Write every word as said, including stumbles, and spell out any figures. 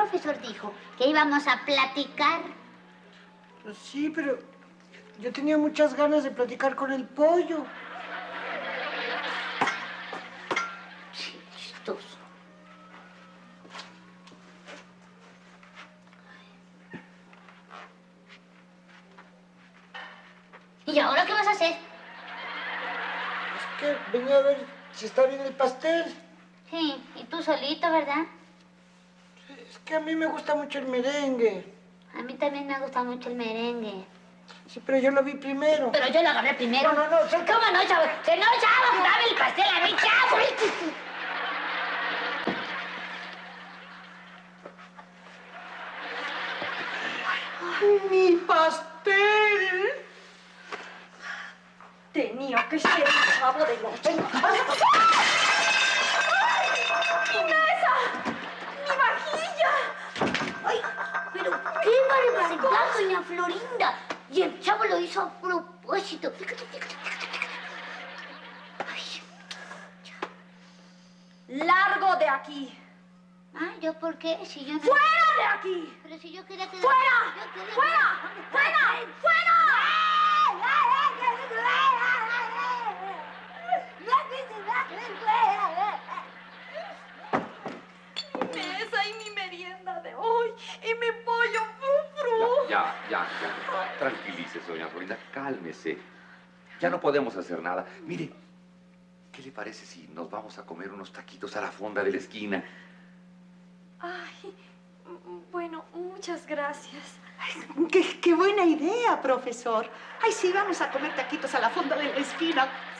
profesor dijo que íbamos a platicar. Pues sí, pero yo tenía muchas ganas de platicar con el pollo. Sí, chistoso. ¿Y ahora qué vas a hacer? Es que venía a ver si está bien el pastel. Sí, y tú solito, ¿verdad? Es que a mí me gusta mucho el merengue. A mí también me gusta mucho el merengue. Sí, pero yo lo vi primero. Pero yo lo agarré primero. No, no, no. Se... ¿Cómo no, chavo? ¡Que no, chavo! ¡Dame el pastel a mí, chavo! ¡Mi pastel! Tenía que ser el chavo de los demás. ¡Mi mesa! ¡Mi vajilla! ¡Ay! ¡Pero qué barbaridad, doña Florinda! Y el chavo lo hizo a propósito. Ay. ¡Largo de aquí! Ah, ¿yo por qué? Si yo no... ¡Fuera de aquí! Pero si yo quería que... ¡Fuera! Yo quería... ¡Fuera! ¡Fuera! ¡Fuera! Mi mesa y mi merienda de hoy y mi pollo frufru. Ya, ya, ya, ya. Tranquilícese, doña Florinda, cálmese. Ya no podemos hacer nada. Mire, ¿qué le parece si nos vamos a comer unos taquitos a la fonda de la esquina? Ay, bueno, muchas gracias. Ay, qué, qué buena idea, profesor. Ay, sí, vamos a comer taquitos a la fonda de la esquina.